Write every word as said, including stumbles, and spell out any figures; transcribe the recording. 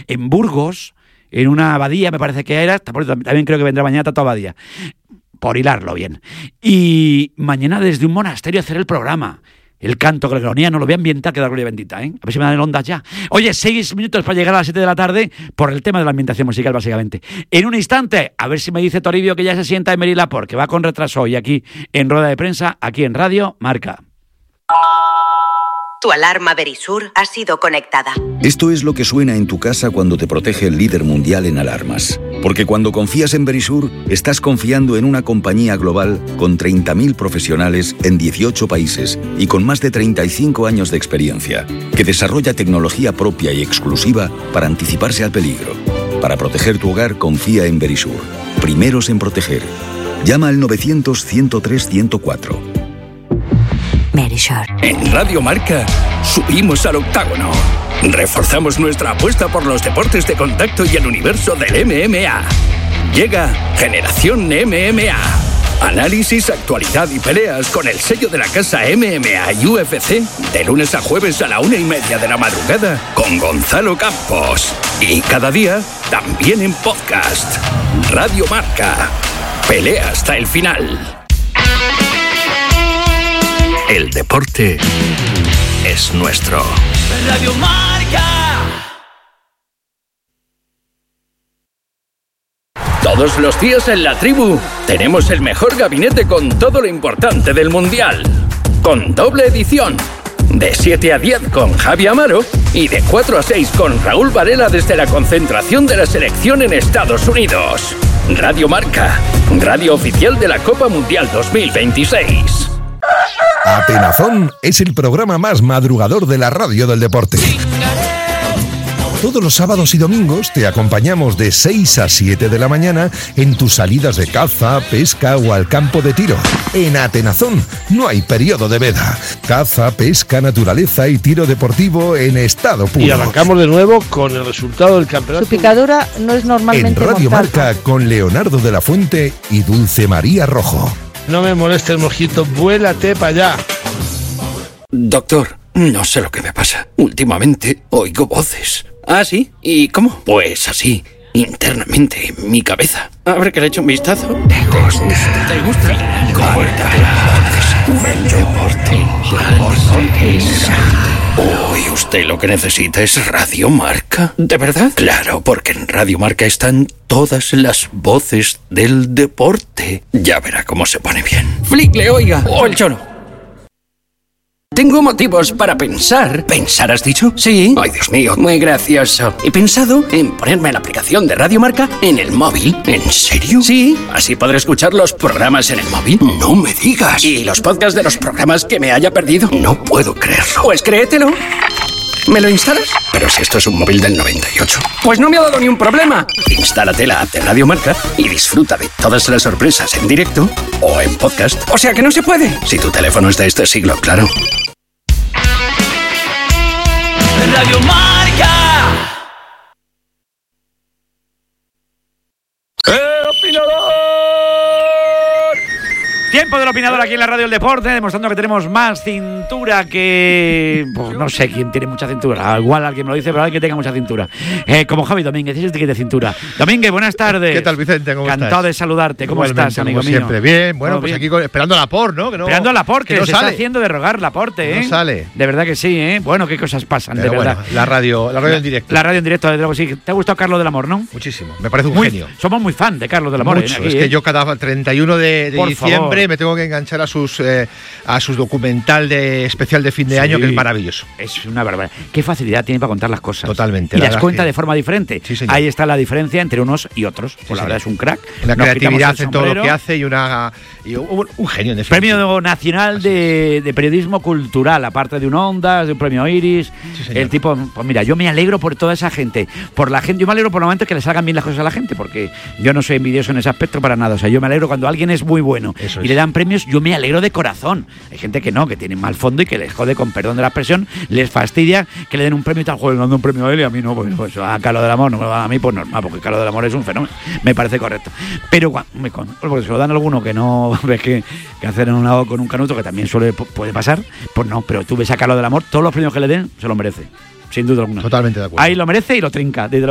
en Burgos, en una abadía, me parece que era, también creo que vendrá mañana Tato Abadía, por hilarlo bien. Y mañana desde un monasterio hacer el programa. El canto gregoriano, lo voy a ambientar, que da gloria bendita, ¿eh? A ver si me dan el ondas ya. Oye, seis minutos para llegar a las siete de la tarde por el tema de la ambientación musical, básicamente. En un instante, a ver si me dice Toribio que ya se sienta Emery Laporte, que va con retraso hoy aquí en rueda de prensa, aquí en Radio Marca. Tu alarma Verisur ha sido conectada. Esto es lo que suena en tu casa cuando te protege el líder mundial en alarmas. Porque cuando confías en Verisur, estás confiando en una compañía global con treinta mil profesionales en dieciocho países y con más de treinta y cinco años de experiencia, que desarrolla tecnología propia y exclusiva para anticiparse al peligro. Para proteger tu hogar, confía en Verisur. Primeros en proteger. Llama al novecientos, ciento tres, ciento cuatro. Verisur. En Radio Marca subimos al octágono. Reforzamos nuestra apuesta por los deportes de contacto y el universo del M M A. Llega Generación M M A. Análisis, actualidad y peleas con el sello de la casa M M A y U F C de lunes a jueves a la una y media de la madrugada con Gonzalo Campos. Y cada día también en podcast. Radio Marca. Pelea hasta el final. El deporte es nuestro. Radio Marca. Todos los días en La Tribu tenemos el mejor gabinete con todo lo importante del Mundial. Con doble edición. De siete a diez con Javi Amaro y de cuatro a seis con Raúl Varela desde la concentración de la selección en Estados Unidos. Radio Marca, radio oficial de la Copa Mundial dos mil veintiséis. Atenazón es el programa más madrugador de la radio del deporte. Todos los sábados y domingos te acompañamos de seis a siete de la mañana en tus salidas de caza, pesca o al campo de tiro. En Atenazón no hay periodo de veda. Caza, pesca, naturaleza y tiro deportivo en estado puro. Y arrancamos de nuevo con el resultado del campeonato. Su picadura no es normalmente En Radio mortal. Marca con Leonardo de la Fuente y Dulce María Rojo. No me moleste el mojito, vuélate para allá. Doctor, no sé lo que me pasa. Últimamente oigo voces. ¿Ah, sí? ¿Y cómo? Pues así, internamente, en mi cabeza. A ver que le echo un vistazo. ¿Te gusta? ¿Te gusta? Corta. Un deporte. Uy, usted lo que necesita es Radio Marca. ¿De verdad? Claro, porque en Radio Marca están todas las voces del deporte. Ya verá cómo se pone bien. Flick, oiga. O el choro. Tengo motivos para pensar. ¿Pensar has dicho? Sí. Ay, Dios mío, muy gracioso. He pensado en ponerme la aplicación de Radio Marca en el móvil. ¿En serio? Sí. Así podré escuchar los programas en el móvil. No me digas. ¿Y los podcasts de los programas que me haya perdido? No puedo creerlo. Pues créetelo. ¿Me lo instalas? Pero si esto es un móvil del noventa y ocho. Pues no me ha dado ni un problema. Instálate la app de Radio Marca y disfruta de todas las sorpresas en directo o en podcast. O sea que no se puede. Si tu teléfono es de este siglo, claro. Radio Marca. ¡El opinador! Tiempo del opinador aquí en la Radio del Deporte, demostrando que tenemos más cintura que... Pues no sé quién tiene mucha cintura. Igual alguien me lo dice, pero alguien que tenga mucha cintura. Eh, como Javi Domínguez, es de cintura. Domínguez, buenas tardes. ¿Qué tal, Vicente? ¿Cómo Encantado estás? de saludarte. ¿Cómo Igualmente, estás, amigo como mío? siempre, bien. Bueno, pues bien? aquí con, esperando a Laporte, ¿no? Que no Esperando a Laporte, que, que no se sale. está haciendo de rogar Laporte, ¿eh? No sale. De verdad que sí, ¿eh? Bueno, qué cosas pasan, Pero de bueno, verdad. la radio, la radio en directo. La radio en directo, desde luego, sí. ¿Te ha gustado Carlos del Amor, no? Muchísimo. Me parece un Muy, genio. Somos muy fan de Carlos del Amor. Mucho. ¿eh? Aquí, es que ¿eh? yo cada treinta y uno de, de Por diciembre favor. me tengo que enganchar a sus eh, a sus documental de especial de fin de Sí. año, que es maravilloso. Es una barbaridad. Qué facilidad tiene para contar las cosas. Totalmente. Y la las verdad cuenta que- de forma diferente. Sí, señor. Ahí está la diferencia entre unos y otros. Pues Sí, la verdad señor. es un crack. La Nos creatividad quitamos el en todo lo sombrero. que hace y una y un, un genio en definitiva. Premio Nacional Así de, de Periodismo Cultural, aparte de un Ondas, de un premio Iris. Sí, señor. El tipo, pues mira, yo me alegro por toda esa gente. Por la gente, yo me alegro por el momento que le salgan bien las cosas a la gente, porque yo no soy envidioso en ese aspecto para nada. O sea, yo me alegro cuando alguien es muy bueno Eso y es. le dan premios, yo me alegro de corazón. Hay gente que no, que tiene mal fondo y que les jode, con perdón de la expresión, les fastidia que le den un premio y tal. Joder, le dan un premio a él y a mí no, pues, pues a Carlos del Amor no me lo dan a mí, pues normal, porque Carlos del Amor es un fenómeno. Me parece correcto. Pero cuando, me con- porque se lo dan a alguno que no ves que, que hacen un lado con un canuto, que también suele puede pasar, pues no, pero tú ves a Carlos del Amor, todos los premios que le den se lo merece, sin duda alguna. Totalmente de acuerdo. Ahí lo merece y lo trinca. Desde